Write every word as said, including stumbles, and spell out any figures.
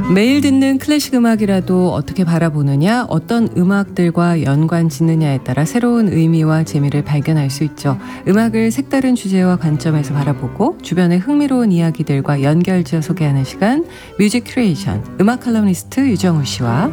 매일 듣는 클래식 음악이라도 어떻게 바라보느냐, 어떤 음악들과 연관 짓느냐에 따라 새로운 의미와 재미를 발견할 수 있죠. 음악을 색다른 주제와 관점에서 바라보고 주변의 흥미로운 이야기들과 연결지어 소개하는 시간, 뮤직 큐레이션, 음악 칼럼니스트 유정우 씨와